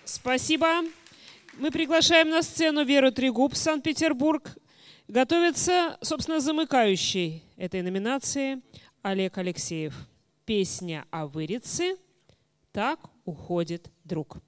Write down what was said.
Спасибо. Мы приглашаем на сцену Веру Трегуб, Санкт-Петербург. Готовится, собственно, замыкающий этой номинации Олег Алексеев. Песня о Вырице «Так уходит друг».